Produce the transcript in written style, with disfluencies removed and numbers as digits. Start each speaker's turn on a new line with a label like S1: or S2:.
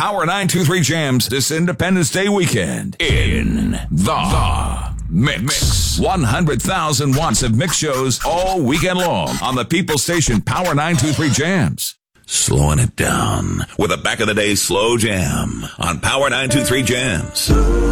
S1: Power 923 Jams this Independence Day weekend in the Mix. 100,000 watts of mix shows all weekend long on the People Station Power 923 Jams. Slowing it down with a back of the day slow jam on Power 923 Jams.